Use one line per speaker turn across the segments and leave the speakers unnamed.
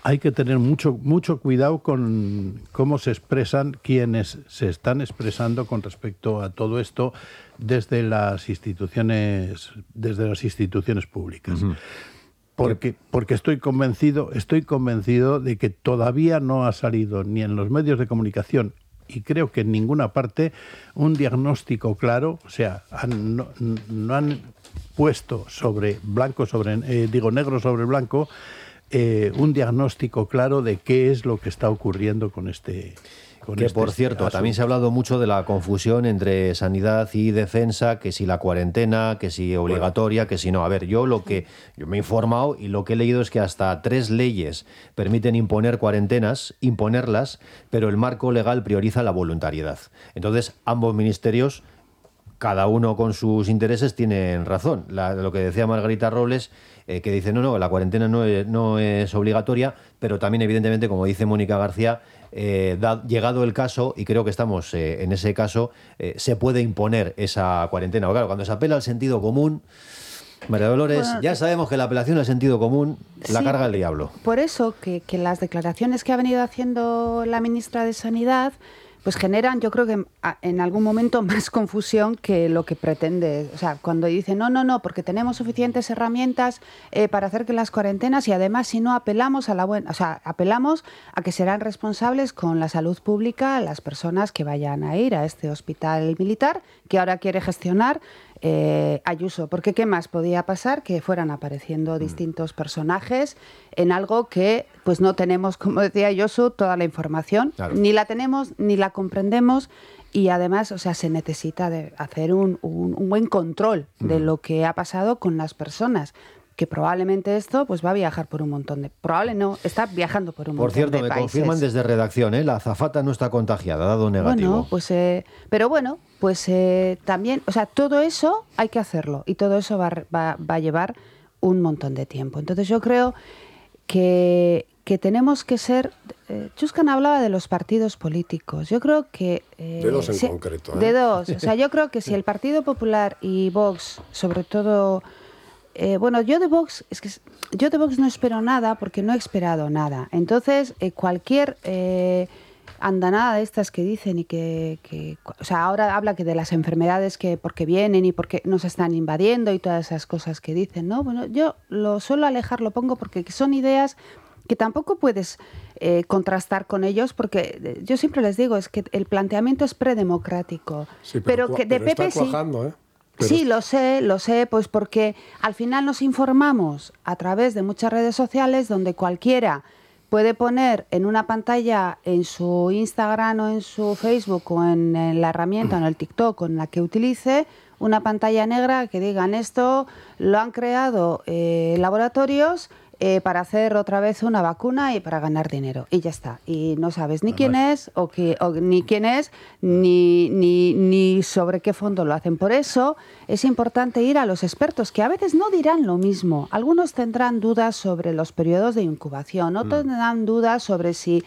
hay que tener mucho cuidado con cómo se expresan quienes se están expresando con respecto a todo esto desde las instituciones públicas.
Uh-huh.
Porque estoy convencido de que todavía no ha salido ni en los medios de comunicación y creo que en ninguna parte un diagnóstico claro, o sea, no han puesto negro sobre blanco, un diagnóstico claro de qué es lo que está ocurriendo con este.
Que por cierto, también se ha hablado mucho de la confusión entre sanidad y defensa, que si la cuarentena, que si obligatoria, que si no. A ver, yo me he informado y lo que he leído es que hasta 3 leyes permiten imponer cuarentenas, imponerlas, pero el marco legal prioriza la voluntariedad. Entonces, ambos ministerios, cada uno con sus intereses, tienen razón. Lo que decía Margarita Robles, que dice, no, la cuarentena no es obligatoria, pero también, evidentemente, como dice Mónica García, llegado el caso, y creo que estamos en ese caso, se puede imponer esa cuarentena. Claro, cuando se apela al sentido común, María Dolores, ya sabemos que la apelación al sentido común la carga el diablo.
Por eso que las declaraciones que ha venido haciendo la ministra de Sanidad pues generan, yo creo que en algún momento más confusión que lo que pretende. O sea, cuando dice no, porque tenemos suficientes herramientas para hacer que las cuarentenas, y además si no apelamos apelamos a que serán responsables con la salud pública las personas que vayan a ir a este hospital militar que ahora quiere gestionar Ayuso, porque ¿qué más podía pasar? Que fueran apareciendo distintos personajes en algo que pues no tenemos, como decía Ayuso, toda la información, claro. Ni la tenemos, ni la comprendemos, y además, o sea, se necesita de hacer un buen control de lo que ha pasado con las personas, que probablemente esto pues va a viajar por un montón de... Probable no, está viajando por un montón de países.
Por cierto, me confirman desde redacción, la azafata no está contagiada, dado negativo.
Bueno, pues... pero bueno, pues también... O sea, todo eso hay que hacerlo, y todo eso va a llevar un montón de tiempo. Entonces yo creo que tenemos que ser... Chuscan hablaba de los partidos políticos. Yo creo que...
de dos en concreto.
De dos. O sea, yo creo que si el Partido Popular y Vox, sobre todo... yo de Vox no espero nada, porque no he esperado nada. Entonces, cualquier andanada de estas que dicen y que o sea, ahora habla que de las enfermedades que porque vienen y porque nos están invadiendo y todas esas cosas que dicen, ¿no? Bueno, yo lo suelo alejar, lo pongo porque son ideas que tampoco puedes contrastar con ellos, porque yo siempre les digo, es que el planteamiento es predemocrático.
Sí, pero que de PP está cuajando, ¿eh?
Sí, lo sé, pues porque al final nos informamos a través de muchas redes sociales donde cualquiera puede poner en una pantalla en su Instagram o en su Facebook o en la herramienta o en el TikTok en la que utilice una pantalla negra que digan esto lo han creado laboratorios para hacer otra vez una vacuna y para ganar dinero, y ya está, y no sabes ni quién es ni quién es ni sobre qué fondo lo hacen. Por eso es importante ir a los expertos, que a veces no dirán lo mismo. Algunos tendrán dudas sobre los periodos de incubación, otros tendrán dudas sobre si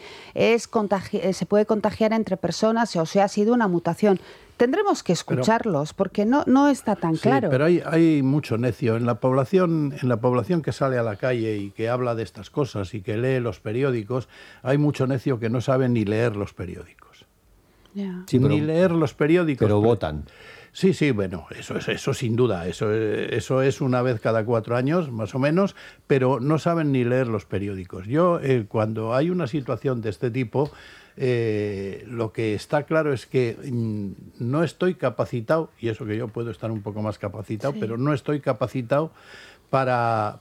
se puede contagiar entre personas o si ha sido una mutación. Tendremos que escucharlos, porque no está tan claro.
Sí, pero hay mucho necio en la población que sale a la calle y que habla de estas cosas y que lee los periódicos. Hay mucho necio que no sabe ni leer los periódicos.
Yeah.
Sí, ni leer los periódicos.
Pero votan.
Sí, bueno, eso sin duda. Eso es una vez cada 4 años, más o menos, pero no saben ni leer los periódicos. Yo, cuando hay una situación de este tipo... lo que está claro es que no estoy capacitado, y eso que yo puedo estar un poco más capacitado, sí, pero no estoy capacitado para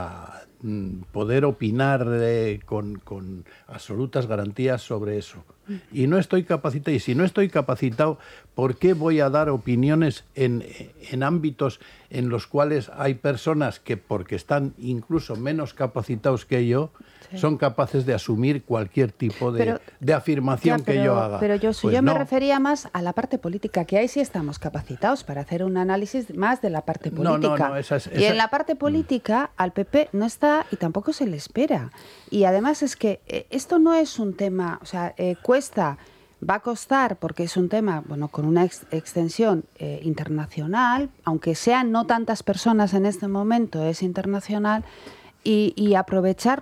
poder opinar con absolutas garantías sobre eso. Y no estoy capacitado, y si no estoy capacitado, ¿por qué voy a dar opiniones en ámbitos en los cuales hay personas que, porque están incluso menos capacitados que yo, sí, son capaces de asumir cualquier tipo de afirmación que yo haga?
Pero yo me refería más a la parte política, que ahí sí estamos capacitados para hacer un análisis más de la parte política. Y en la parte política al PP no está y tampoco se le espera. Y además es que esto no es un tema, o sea, va a costar, porque es un tema, bueno, con una extensión internacional, aunque sean no tantas personas en este momento, es internacional, y aprovecharlo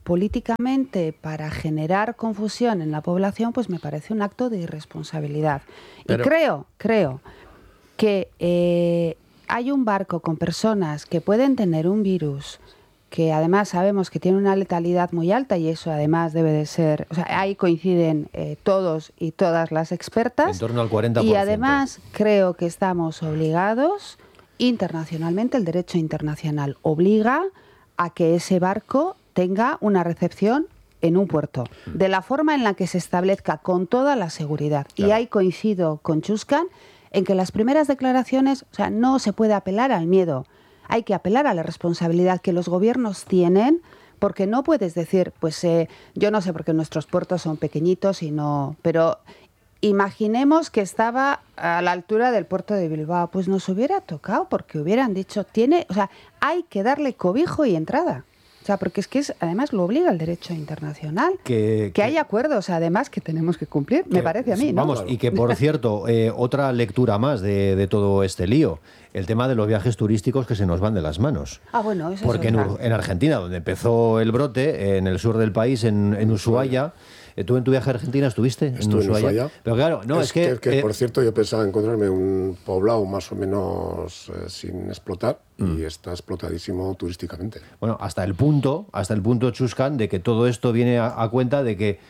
políticamente para generar confusión en la población, pues me parece un acto de irresponsabilidad.
Pero...
Y creo que hay un barco con personas que pueden tener un virus que además sabemos que tiene una letalidad muy alta, y eso además debe de ser, o sea, ahí coinciden todos y todas las expertas.
En torno al 40%.
Y además creo que estamos obligados internacionalmente, el derecho internacional obliga a que ese barco tenga una recepción en un puerto, de la forma en la que se establezca, con toda la seguridad. Claro. Y ahí coincido con Chuscan en que las primeras declaraciones, o sea, no se puede apelar al miedo. Hay que apelar a la responsabilidad que los gobiernos tienen, porque no puedes decir, pues yo no sé por qué nuestros puertos son pequeñitos y no, pero imaginemos que estaba a la altura del puerto de Bilbao, pues nos hubiera tocado, porque hubieran dicho, hay que darle cobijo y entrada. O sea, porque además lo obliga el derecho internacional, que hay acuerdos además que tenemos que cumplir, me parece a mí, ¿no?
Vamos, y que por cierto, otra lectura más de todo este lío, el tema de los viajes turísticos que se nos van de las manos.
Ah, bueno, eso
porque
es
en Argentina, donde empezó el brote, en el sur del país, en Ushuaia, ¿tú en tu viaje a Argentina estuviste?
Estuve en Ushuaia.
Pero claro, no, es que
por cierto, yo pensaba encontrarme un poblado más o menos sin explotar, y está explotadísimo turísticamente.
Bueno, hasta el punto, Chuscan, de que todo esto viene a cuenta de que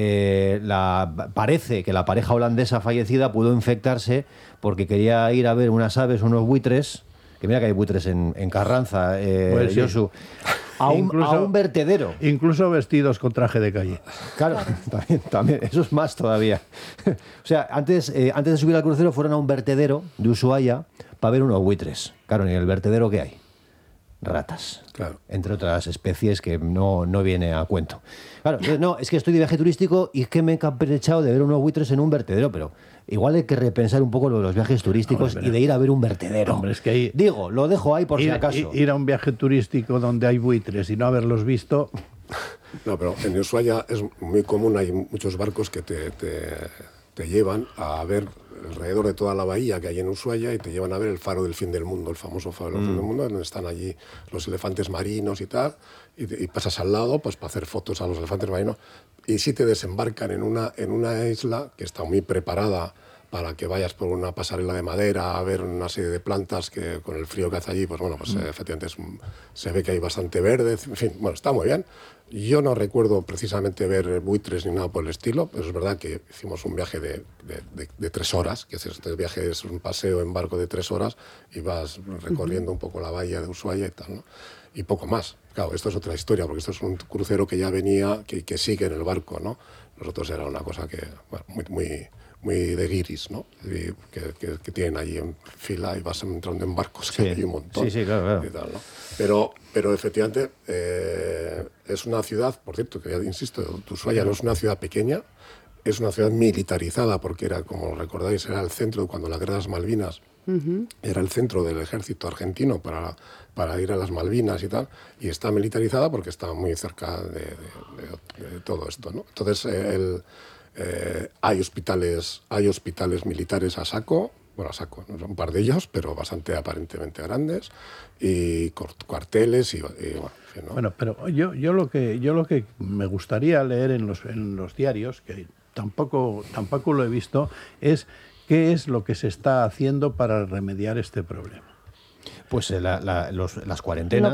parece que la pareja holandesa fallecida pudo infectarse porque quería ir a ver unas aves, unos buitres, que mira que hay buitres en Carranza,
pues sí.
Josu, a un vertedero.
Incluso vestidos con traje de calle.
Claro, también, eso es más todavía. O sea, antes de subir al crucero fueron a un vertedero de Ushuaia para ver unos buitres. Claro, en el vertedero ¿qué hay? Ratas,
claro,
entre otras especies que no viene a cuento. Claro, no, es que estoy de viaje turístico y es que me he caprichado de ver unos buitres en un vertedero, pero igual hay que repensar un poco lo de los viajes turísticos y de ir a ver un vertedero.
Hombre, es que
digo, lo dejo ahí por si acaso.
Ir a un viaje turístico donde hay buitres y no haberlos visto...
No, pero en Ushuaia es muy común, hay muchos barcos que te llevan a ver alrededor de toda la bahía que hay en Ushuaia, y te llevan a ver el faro del fin del mundo, el famoso faro del fin del mundo, donde están allí los elefantes marinos y tal, y pasas al lado pues para hacer fotos a los elefantes marinos, y si te desembarcan en una isla que está muy preparada para que vayas por una pasarela de madera a ver una serie de plantas que con el frío que hace allí, pues bueno, pues efectivamente se ve que hay bastante verde, en fin, bueno, está muy bien. Yo no recuerdo precisamente ver buitres ni nada por el estilo, pero es verdad que hicimos un viaje de 3 horas, que este viaje es un paseo en barco de 3 horas y vas recorriendo un poco la bahía de Ushuaia y tal, ¿no? Y poco más. Claro, esto es otra historia, porque esto es un crucero que ya venía, que sigue en el barco, ¿no? Nosotros era una cosa que, bueno, muy de guiris, ¿no? Que tienen allí en fila y vas entrando en barcos, que hay un montón.
Sí, claro.
Y tal, ¿no? Pero efectivamente es una ciudad, por cierto, que ya insisto, Ushuaia no es una ciudad pequeña, es una ciudad militarizada, porque era, como recordáis, era el centro, cuando la guerra de las Malvinas, era el centro del ejército argentino para ir a las Malvinas y tal, y está militarizada porque está muy cerca de todo esto, ¿no? Entonces, hay hospitales militares a saco, no son un par de ellos, pero bastante aparentemente grandes, y cuarteles y bueno, en fin, ¿no?
Bueno, pero yo lo que me gustaría leer en los diarios, que tampoco lo he visto, es qué es lo que se está haciendo para remediar este problema.
Pues las cuarentenas.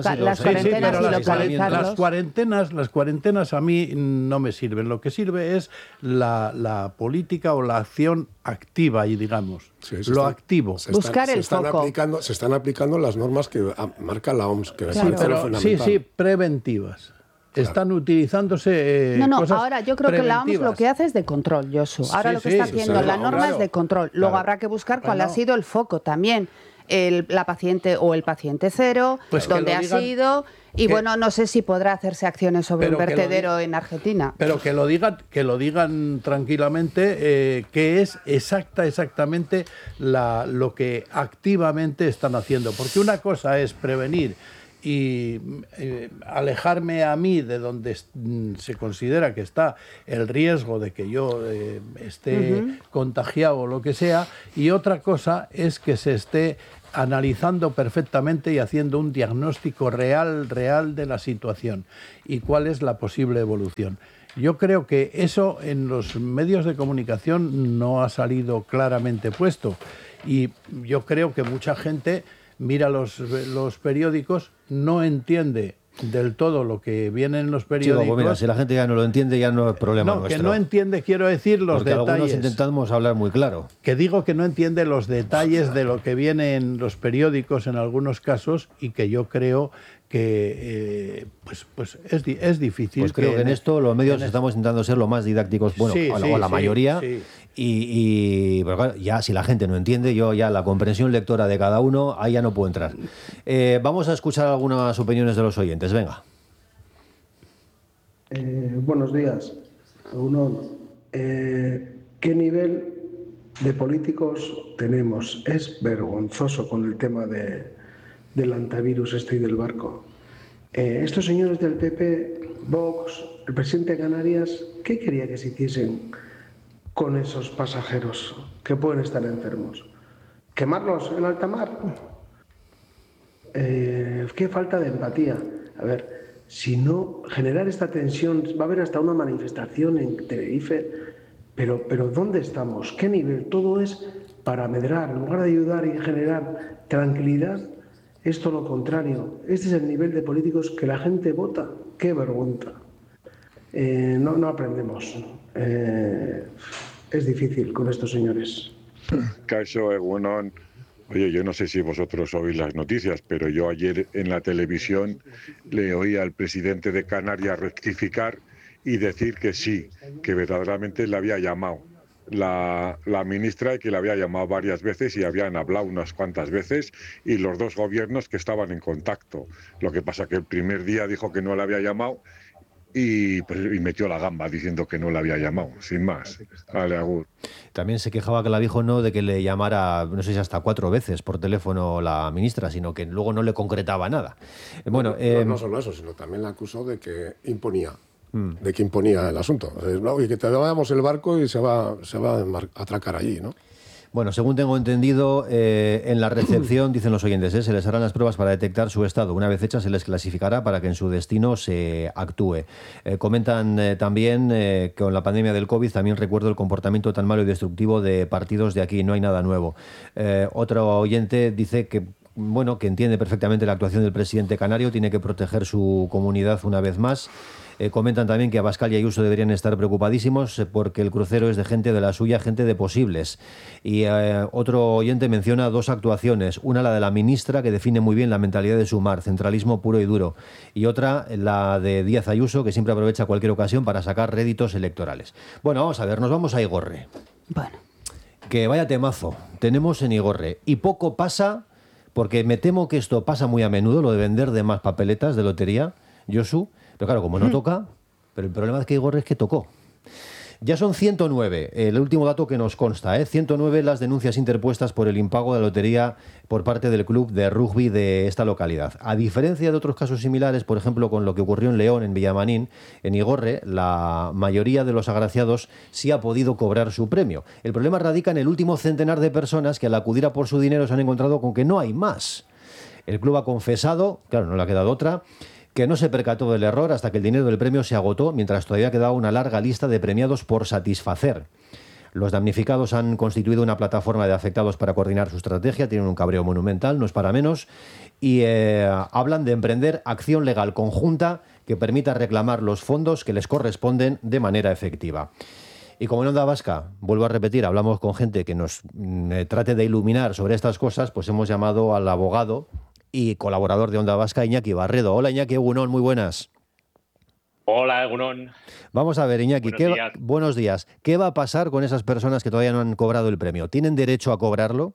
Las cuarentenas a mí no me sirven. Lo que sirve es la política o la acción activa, y digamos, activo.
Buscar el foco.
Se están aplicando las normas que marca la OMS, que
claro.
pero
sí, preventivas. Están utilizándose cosas
ahora yo creo que la OMS lo que hace es de control, Josu. Ahora lo que está haciendo la norma es de control. Luego habrá que buscar cuál ha sido el foco también. La paciente o el paciente cero,
pues
dónde ha sido, y bueno, no sé si podrá hacerse acciones sobre un vertedero en Argentina.
Pero que lo digan tranquilamente, que es exactamente lo que activamente están haciendo. Porque una cosa es prevenir y alejarme a mí de donde se considera que está el riesgo de que yo esté contagiado o lo que sea, y otra cosa es que se esté analizando perfectamente y haciendo un diagnóstico real de la situación y cuál es la posible evolución. Yo creo que eso en los medios de comunicación no ha salido claramente puesto y yo creo que mucha gente mira los periódicos, no entiende del todo lo que viene en los periódicos.
Chico, pues mira, si la gente ya no lo entiende, ya no es problema nuestro.
Que no entiende, quiero decir, los
porque
detalles.
Algunos intentamos hablar muy claro.
Que digo que no entiende los detalles de lo que viene en los periódicos en algunos casos y que yo creo que pues es difícil.
Pues creo que en esto los medios estamos intentando ser lo más didácticos, bueno, o la mayoría. Sí. Pero claro, ya si la gente no entiende, yo ya la comprensión lectora de cada uno, ahí ya no puedo entrar. Vamos a escuchar algunas opiniones de los oyentes, venga.
Buenos días. ¿Qué nivel de políticos tenemos? Es vergonzoso con el tema del antivirus y del barco. Estos señores del PP, Vox, el presidente de Canarias, ¿qué quería que se hiciesen con esos pasajeros que pueden estar enfermos? ¿Quemarlos en alta mar? Qué falta de empatía. A ver, si no generar esta tensión, va a haber hasta una manifestación en Tenerife, pero ¿dónde estamos? ¿Qué nivel? Todo es para amedrar, en lugar de ayudar y generar tranquilidad, es todo lo contrario. Este es el nivel de políticos que la gente vota. ¡Qué vergüenza! No aprendemos. Es difícil con estos señores.
Caso Egunon. Oye, yo no sé si vosotros oís las noticias, pero yo ayer en la televisión le oí al presidente de Canarias rectificar y decir que sí, que verdaderamente le había llamado la ministra y que le había llamado varias veces y habían hablado unas cuantas veces y los dos gobiernos que estaban en contacto. Lo que pasa que el primer día dijo que no le había llamado y metió la gamba diciendo que no le había llamado, sin más. Vale, agur.
También se quejaba que la dijo no de que le llamara, no sé si hasta 4 veces por teléfono la ministra, sino que luego no le concretaba nada. Bueno,
no solo eso, sino también la acusó de que imponía. De que imponía el asunto. Y que te vayamos el barco y se va a atracar allí, ¿no?
Bueno, según tengo entendido, en la recepción, dicen los oyentes, se les harán las pruebas para detectar su estado. Una vez hechas, se les clasificará para que en su destino se actúe. Comentan también que con la pandemia del COVID también recuerdo el comportamiento tan malo y destructivo de partidos de aquí. No hay nada nuevo. Otro oyente dice que entiende perfectamente la actuación del presidente canario, tiene que proteger su comunidad una vez más. Comentan también que Abascal y Ayuso deberían estar preocupadísimos porque el crucero es de gente de la suya, gente de posibles. Y otro oyente menciona 2 actuaciones. Una, la de la ministra, que define muy bien la mentalidad de su mar, centralismo puro y duro. Y otra, la de Díaz Ayuso, que siempre aprovecha cualquier ocasión para sacar réditos electorales. Bueno, vamos a ver, nos vamos a Igorre.
Bueno.
Que vaya temazo tenemos en Igorre. Y poco pasa, porque me temo que esto pasa muy a menudo, lo de vender de más papeletas de lotería, Josu. Pero claro, como no toca, pero el problema es que Igorre es que tocó. Ya son 109, el último dato que nos consta, 109 las denuncias interpuestas por el impago de la lotería por parte del club de rugby de esta localidad. A diferencia de otros casos similares, por ejemplo, con lo que ocurrió en León, en Villamanín, en Igorre, la mayoría de los agraciados sí ha podido cobrar su premio. El problema radica en el último centenar de personas que al acudir a por su dinero se han encontrado con que no hay más. El club ha confesado, claro, no le ha quedado otra, que no se percató del error hasta que el dinero del premio se agotó, mientras todavía quedaba una larga lista de premiados por satisfacer. Los damnificados han constituido una plataforma de afectados para coordinar su estrategia, tienen un cabreo monumental, no es para menos, y hablan de emprender acción legal conjunta que permita reclamar los fondos que les corresponden de manera efectiva. Y como en Onda Vasca, vuelvo a repetir, hablamos con gente que nos trate de iluminar sobre estas cosas, pues hemos llamado al abogado y colaborador de Onda Vasca, Iñaki Barredo. Hola Iñaki, Egunon, muy buenas.
Hola Egunon.
Vamos a ver, Iñaki, buenos días. ¿Qué va a pasar con esas personas que todavía no han cobrado el premio? ¿Tienen derecho a cobrarlo?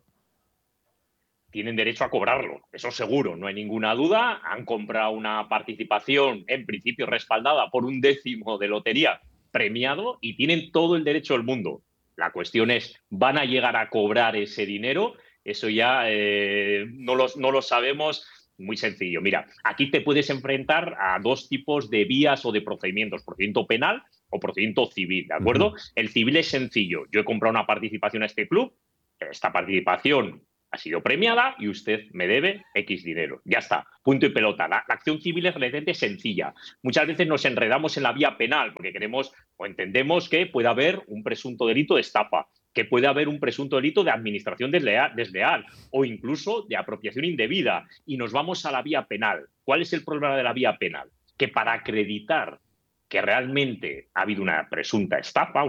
Tienen derecho a cobrarlo, eso seguro, no hay ninguna duda. Han comprado una participación, en principio respaldada por 1/10 de lotería premiado y tienen todo el derecho del mundo. La cuestión es, ¿van a llegar a cobrar ese dinero? Eso ya no lo sabemos. Muy sencillo. Mira, aquí te puedes enfrentar a 2 tipos de vías o de procedimientos, procedimiento penal o procedimiento civil, ¿de acuerdo? El civil es sencillo. Yo he comprado una participación a este club, esta participación ha sido premiada y usted me debe X dinero. Ya está, punto y pelota. La acción civil es relativamente sencilla. Muchas veces nos enredamos en la vía penal porque queremos o entendemos que puede haber un presunto delito de estafa, que puede haber un presunto delito de administración desleal o incluso de apropiación indebida, y nos vamos a la vía penal. ¿Cuál es el problema de la vía penal? Que para acreditar que realmente ha habido una presunta estafa,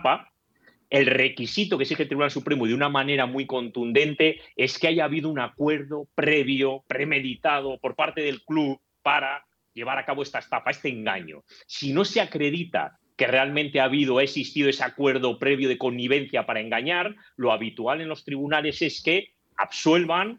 el requisito que exige el Tribunal Supremo de una manera muy contundente es que haya habido un acuerdo previo, premeditado por parte del club para llevar a cabo esta estafa, este engaño. Si no se acredita que realmente ha existido ese acuerdo previo de connivencia para engañar, lo habitual en los tribunales es que absuelvan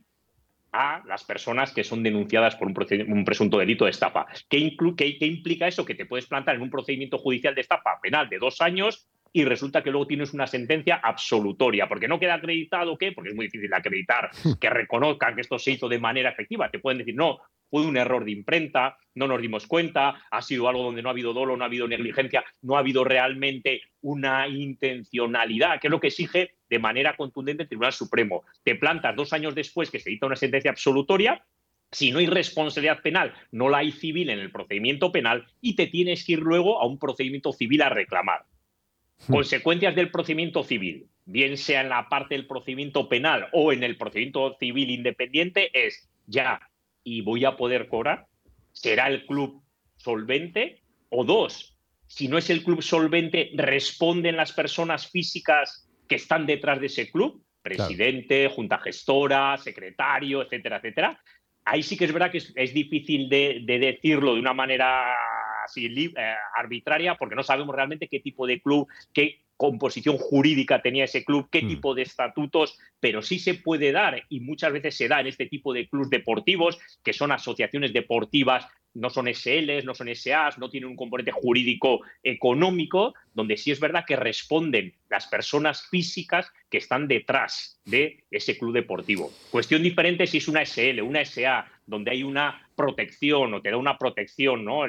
a las personas que son denunciadas por un presunto delito de estafa. ¿Qué implica eso? Que te puedes plantar en un procedimiento judicial de estafa penal de 2 años y resulta que luego tienes una sentencia absolutoria, porque no queda acreditado que, porque es muy difícil acreditar que reconozcan que esto se hizo de manera efectiva. Te pueden decir, no, fue un error de imprenta, no nos dimos cuenta, ha sido algo donde no ha habido dolo, no ha habido negligencia, no ha habido realmente una intencionalidad, que es lo que exige de manera contundente el Tribunal Supremo. Te plantas 2 años después que se dicta una sentencia absolutoria. Si no hay responsabilidad penal, no la hay civil en el procedimiento penal y te tienes que ir luego a un procedimiento civil a reclamar. Consecuencias del procedimiento civil, bien sea en la parte del procedimiento penal o en el procedimiento civil independiente, es ya, ¿y voy a poder cobrar? ¿Será el club solvente? O 2, si no es el club solvente, ¿responden las personas físicas que están detrás de ese club? Presidente, junta gestora, secretario, etcétera, etcétera. Ahí sí que es verdad que es difícil de decirlo de una manera así, arbitraria, porque no sabemos realmente qué tipo de club, qué composición jurídica tenía ese club, qué tipo de estatutos, pero sí se puede dar, y muchas veces se da en este tipo de clubes deportivos, que son asociaciones deportivas, no son SLs, no son SAs, no tienen un componente jurídico económico, donde sí es verdad que responden las personas físicas que están detrás de ese club deportivo. Cuestión diferente si es una SL, una SA, donde hay una protección o te da una protección, ¿no?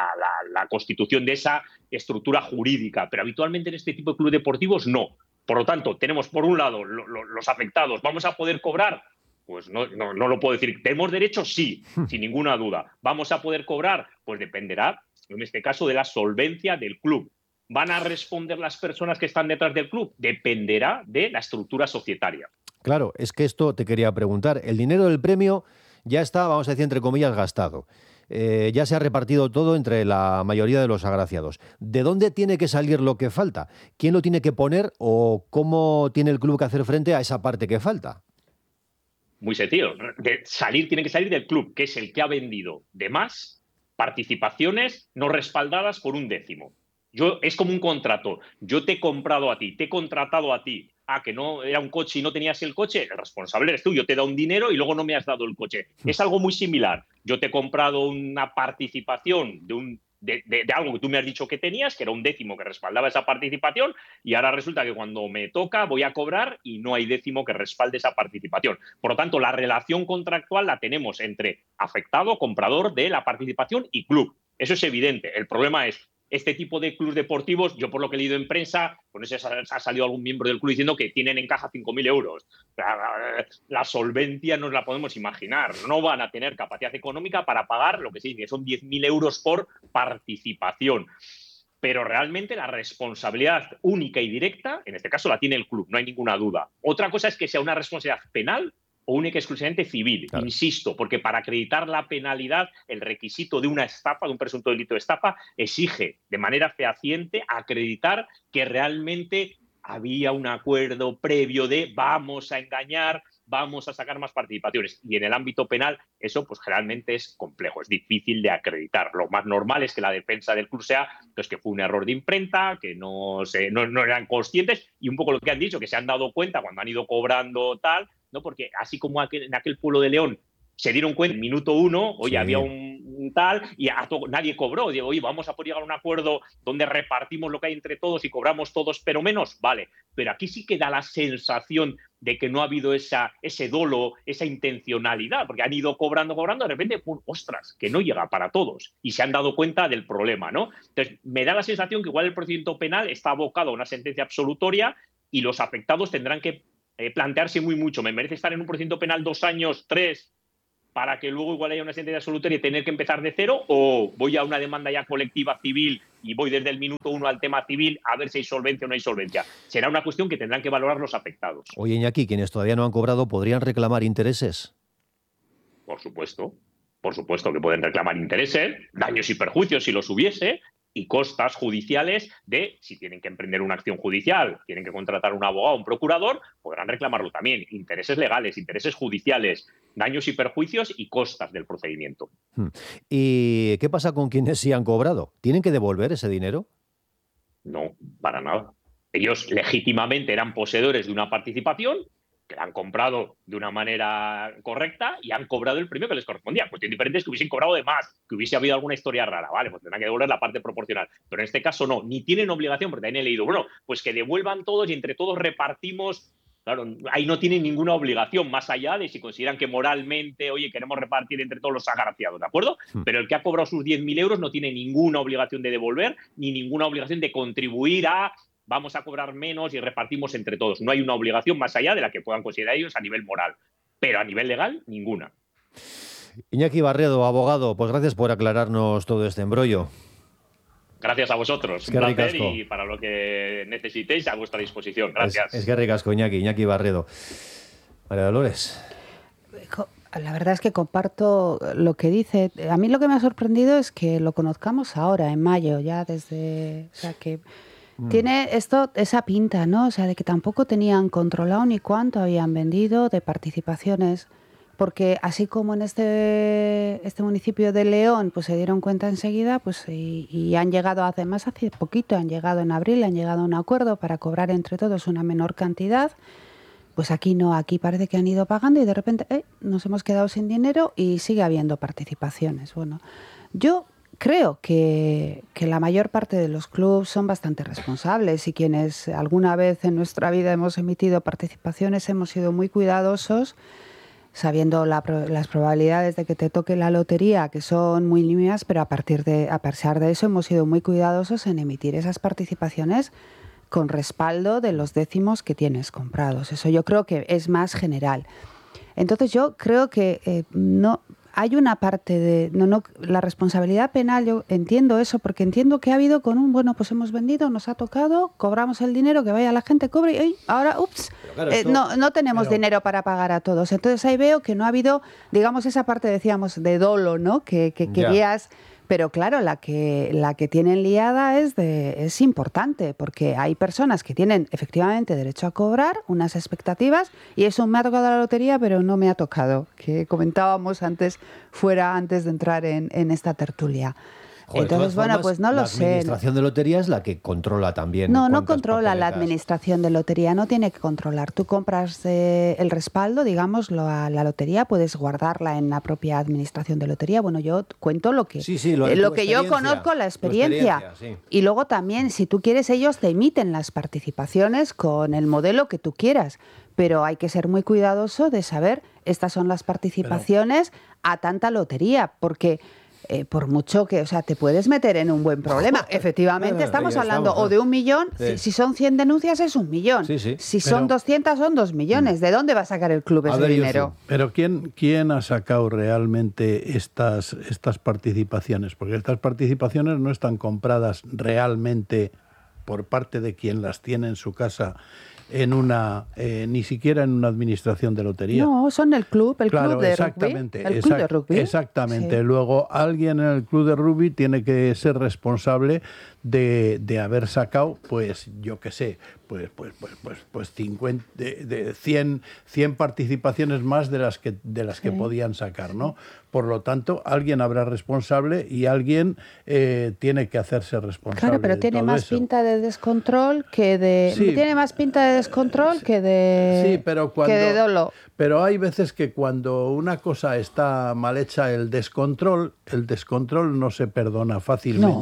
La constitución de esa estructura jurídica, pero habitualmente en este tipo de clubes deportivos no. Por lo tanto, tenemos por un lado los afectados, ¿vamos a poder cobrar? Pues no lo puedo decir. ¿Tenemos derecho? Sí, sin ninguna duda. ¿Vamos a poder cobrar? Pues dependerá, en este caso, de la solvencia del club. ¿Van a responder las personas que están detrás del club? Dependerá de la estructura societaria.
Claro, es que esto te quería preguntar. El dinero del premio ya está, vamos a decir, entre comillas, gastado. Ya se ha repartido todo entre la mayoría de los agraciados. ¿De dónde tiene que salir lo que falta? ¿Quién lo tiene que poner o cómo tiene el club que hacer frente a esa parte que falta?
Muy sencillo. Tiene que salir del club, que es el que ha vendido de más participaciones no respaldadas por 1/10. Es como un contrato. Yo te he comprado a ti, te he contratado a ti. Que no era un coche y no tenías el coche, el responsable eres tú. Yo te he dado un dinero y luego no me has dado el coche. Es algo muy similar. Yo te he comprado una participación de algo que tú me has dicho que tenías, que era 1/10 que respaldaba esa participación, y ahora resulta que cuando me toca voy a cobrar y no hay 1/10 que respalde esa participación. Por lo tanto, la relación contractual la tenemos entre afectado, comprador de la participación y club. Eso es evidente. El problema es este tipo de clubes deportivos. Yo, por lo que he leído en prensa, con eso ha salido algún miembro del club diciendo que tienen en caja 5.000 euros. La solvencia no la podemos imaginar. No van a tener capacidad económica para pagar lo que se dice, que son 10.000 euros por participación. Pero realmente la responsabilidad única y directa, en este caso, la tiene el club, no hay ninguna duda. Otra cosa es que sea una responsabilidad penal o única y exclusivamente civil, claro. Insisto, porque para acreditar la penalidad, el requisito de una estafa, de un presunto delito de estafa, exige de manera fehaciente acreditar que realmente había un acuerdo previo de vamos a engañar, vamos a sacar más participaciones. Y en el ámbito penal eso pues generalmente es complejo, es difícil de acreditar. Lo más normal es que la defensa del club sea pues, que fue un error de imprenta, que no eran conscientes, y un poco lo que han dicho, que se han dado cuenta cuando han ido cobrando tal, ¿no? Porque así como en aquel pueblo de León se dieron cuenta en el minuto 1, oye, sí, había un tal, y nadie cobró. Digo, oye, vamos a poder llegar a un acuerdo donde repartimos lo que hay entre todos y cobramos todos, pero menos, vale. Pero aquí sí que da la sensación de que no ha habido ese dolo, esa intencionalidad, porque han ido cobrando, de repente, ¡pum!, ostras, que no llega para todos. Y se han dado cuenta del problema, ¿no? Entonces, me da la sensación que igual el procedimiento penal está abocado a una sentencia absolutoria y los afectados tendrán que plantearse mucho, ¿me merece estar en un procedimiento penal 2 años, 3, para que luego igual haya una sentencia absolutoria y tener que empezar de cero? ¿O voy a una demanda ya colectiva civil y voy desde el minuto 1 al tema civil a ver si hay solvencia o no hay solvencia? Será una cuestión que tendrán que valorar los afectados.
Oye, Iñaki, quienes todavía no han cobrado, ¿podrían reclamar intereses?
Por supuesto que pueden reclamar intereses, daños y perjuicios si los hubiese, y costas judiciales de, si tienen que emprender una acción judicial, tienen que contratar un abogado, un procurador, podrán reclamarlo también. Intereses legales, intereses judiciales, daños y perjuicios y costas del procedimiento.
¿Y qué pasa con quienes sí han cobrado? ¿Tienen que devolver ese dinero?
No, para nada. Ellos legítimamente eran poseedores de una participación que la han comprado de una manera correcta y han cobrado el premio que les correspondía. Cuestión diferente es que hubiesen cobrado de más, que hubiese habido alguna historia rara, vale, pues tendrán que devolver la parte proporcional. Pero en este caso no, ni tienen obligación, porque también he leído, bueno, pues que devuelvan todos y entre todos repartimos. Claro, ahí no tienen ninguna obligación, más allá de si consideran que moralmente, oye, queremos repartir entre todos los agraciados, ¿de acuerdo? Pero el que ha cobrado sus 10.000 euros no tiene ninguna obligación de devolver, ni ninguna obligación de contribuir a vamos a cobrar menos y repartimos entre todos. No hay una obligación más allá de la que puedan considerar ellos a nivel moral. Pero a nivel legal, ninguna.
Iñaki Barredo, abogado, pues gracias por aclararnos todo este embrollo.
Gracias a vosotros. Un placer y para lo que necesitéis a vuestra disposición. Gracias.
Es que ricasco, Iñaki Barredo. María Dolores.
La verdad es que comparto lo que dice. A mí lo que me ha sorprendido es que lo conozcamos ahora, en mayo, ya desde... O sea, que tiene esto esa pinta, ¿no? O sea, de que tampoco tenían controlado ni cuánto habían vendido de participaciones, porque así como en este municipio de León, pues se dieron cuenta enseguida, pues y han llegado hace poquito, han llegado en abril, han llegado a un acuerdo para cobrar entre todos una menor cantidad. Pues aquí no, aquí parece que han ido pagando y de repente nos hemos quedado sin dinero y sigue habiendo participaciones. Bueno, yo creo que la mayor parte de los clubes son bastante responsables y quienes alguna vez en nuestra vida hemos emitido participaciones hemos sido muy cuidadosos, sabiendo las probabilidades de que te toque la lotería, que son muy mínimas, pero a pesar de eso hemos sido muy cuidadosos en emitir esas participaciones con respaldo de los décimos que tienes comprados. Eso yo creo que es más general. Entonces yo creo que no hay una parte de la responsabilidad penal. Yo entiendo eso porque entiendo que ha habido pues hemos vendido, nos ha tocado, cobramos el dinero, que vaya la gente, cobre y ahora claro, no tenemos dinero para pagar a todos. Entonces ahí veo que no ha habido, digamos, esa parte, decíamos, de dolo, ¿no? Que querías. Pero claro, la que tienen liada es importante, porque hay personas que tienen efectivamente derecho a cobrar unas expectativas y eso me ha tocado la lotería, pero no me ha tocado, que comentábamos antes de entrar en esta tertulia.
Joder,
entonces, bueno, pues no lo sé.
La administración de lotería es la que controla también.
No controla la administración de lotería, no tiene que controlar. Tú compras el respaldo, digámoslo, a la lotería, puedes guardarla en la propia administración de lotería. Bueno, yo cuento lo que yo conozco, la experiencia. Sí. Y luego también, si tú quieres, ellos te emiten las participaciones con el modelo que tú quieras. Pero hay que ser muy cuidadoso de saber, estas son las participaciones a tanta lotería, porque... por mucho que, o sea, te puedes meter en un buen problema. Efectivamente, estamos hablando o de 1 millón, si son 100 denuncias es 1 millón. Si son 200 son 2 millones. ¿De dónde va a sacar el club ese dinero?
Pero ¿quién ha sacado realmente estas participaciones? Porque estas participaciones no están compradas realmente por parte de quien las tiene en su casa ni siquiera en una administración de lotería.
No, son el club de
exactamente,
rugby. El club de rugby.
Exactamente.
Sí.
Luego, alguien en el club de rugby tiene que ser responsable de haber sacado, pues, yo qué sé, pues 50, de 100 participaciones más de las que podían sacar, ¿no? Por lo tanto, alguien habrá responsable y alguien tiene que hacerse responsable.
Claro, pero tiene más pinta de descontrol que de... Sí. Tiene más pinta de descontrol que de... Sí, pero que de dolo.
Pero hay veces que cuando una cosa está mal hecha, el descontrol no se perdona fácilmente.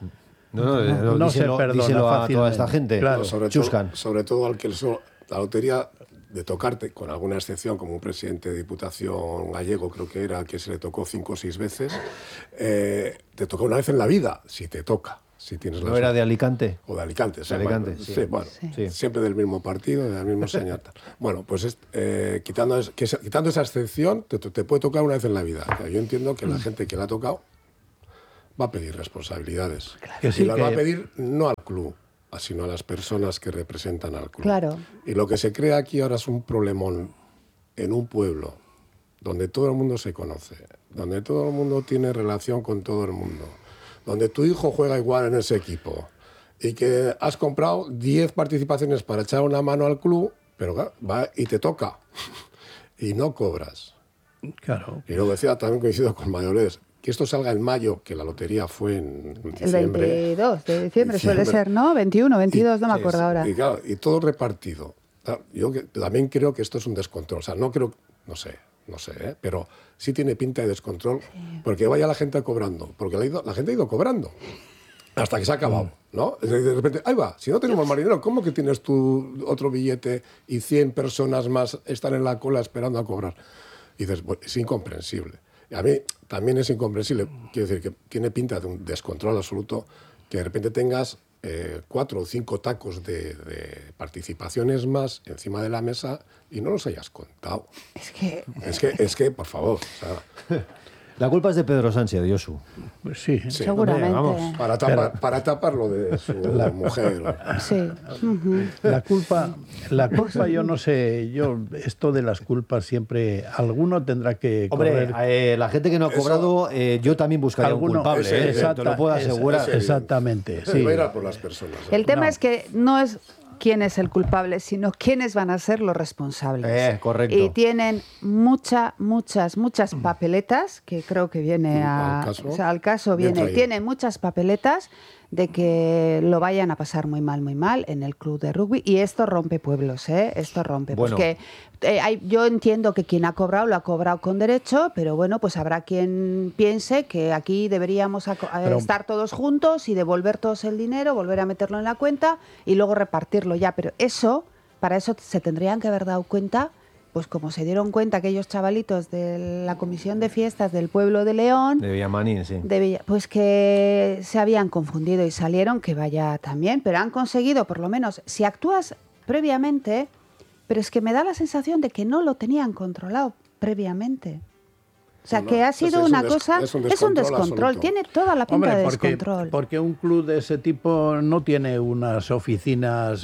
No se perdona a toda esta gente.
Claro, sobre todo al que la lotería, de tocarte, con alguna excepción, como un presidente de Diputación gallego, creo que se le tocó 5 o 6 veces, te toca una vez en la vida, si te toca. Si tienes
¿No era de Alicante?
O de Alicante,
De Alicante,
bueno,
sí.
sí, bueno,
Sí.
siempre del mismo partido, del mismo señor. Bueno, pues quitando esa excepción, te puede tocar una vez en la vida. O sea, yo entiendo que la gente que la ha tocado va a pedir responsabilidades.
Que sí,
y las
que-
va a pedir no al club, sino a las personas que representan al club.
Claro.
Y lo que se crea aquí ahora es un problemón en un pueblo donde todo el mundo se conoce, donde todo el mundo tiene relación con todo el mundo, donde tu hijo juega igual en ese equipo y que has comprado 10 participaciones para echar una mano al club, pero claro, va y te toca y no cobras.
Claro.
Y luego decía, también coincido con Mayores, que esto salga en mayo, que la lotería fue en
El
diciembre.
22 de diciembre suele ser, ¿no? 21, 22, no me acuerdo ahora.
Y claro, y todo repartido. Claro, yo también creo que esto es un descontrol. O sea, no creo, no sé, pero sí tiene pinta de descontrol, porque vaya la gente cobrando, porque la gente ha ido cobrando hasta que se ha acabado, ¿no? De repente, ahí va, si no tenemos marinero, ¿cómo que tienes tú otro billete y 100 personas más están en la cola esperando a cobrar? Y dices, bueno, es incomprensible. Y a mí también es incomprensible, quiero decir, que tiene pinta de un descontrol absoluto, que de repente tengas 4 o 5 tacos de participaciones más encima de la mesa y no los hayas contado. Es que por favor. O sea,
La culpa es de Pedro Sánchez, de Josu.
Pues sí.
sí,
Seguramente.
Hombre, vamos.
para tapar lo de su mujer.
Sí. Ujú.
La culpa, yo no sé, esto de las culpas siempre, alguno tendrá que
Hombre,
correr.
la gente que no ha cobrado, yo también buscaría un culpable, te lo puedo asegurar.
Exactamente,
Sí.
sí.
Va a ir a por las personas.
El tema es que no es quién es el culpable, sino quiénes van a ser los responsables.
Correcto.
Y tienen muchas papeletas, que creo que viene al caso
bien
viene,
traído.
tienen muchas papeletas de que lo vayan a pasar muy mal en el club de rugby, y esto rompe pueblos, esto rompe.
Bueno.
Porque yo entiendo que quien ha cobrado lo ha cobrado con derecho, pero bueno, pues habrá quien piense que aquí deberíamos estar todos juntos y devolver todos el dinero, volver a meterlo en la cuenta y luego repartirlo ya. Pero para eso se tendrían que haber dado cuenta, pues como se dieron cuenta aquellos chavalitos de la comisión de fiestas del pueblo de León,
De Villamarín, sí.
pues que se habían confundido y salieron que vaya también, pero han conseguido, por lo menos, si actúas previamente, pero es que me da la sensación de que no lo tenían controlado previamente. O sea, que ha sido una cosa, es un descontrol,
absoluto.
tiene toda la pinta de descontrol.
Porque un club de ese tipo no tiene unas oficinas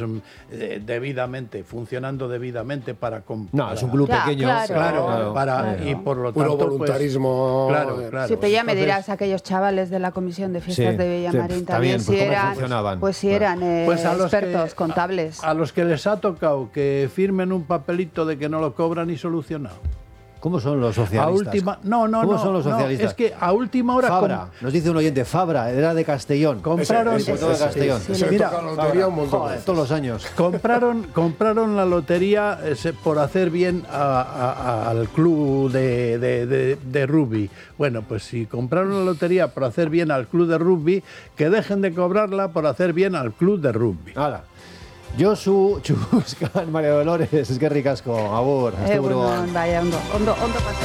funcionando debidamente para...
No, es un club
Ya,
pequeño.
claro.
Y por lo
Puro
tanto...
voluntarismo.
Claro.
Sí, pero ya me
Entonces,
dirás, aquellos chavales de la comisión de fiestas
Sí,
de Villamarín
sí,
también,
también,
si
pues, ¿cómo
eran,
funcionaban?
pues si eran
Pues a los
expertos
que-
contables.
A los que les ha tocado que firmen un papelito de que no lo cobran y solucionado.
¿Cómo son los
A
socialistas?
última,
¿Cómo son los socialistas?
es que a última hora
Fabra, nos dice un oyente, Fabra, era de Castellón.
compraron,
Ese,
Diputado de Castellón.
sí,
Se
Mira,
toca la lotería un montón.
Joder, todos los años.
compraron la lotería por hacer bien al club de rugby. Bueno, pues si compraron la lotería por hacer bien al club de rugby, que dejen de cobrarla por hacer bien al club de rugby.
Hala. Josu, Chubuscan, María Dolores, es que ricasco, agur.
Bueno, vaya, ondo paseo.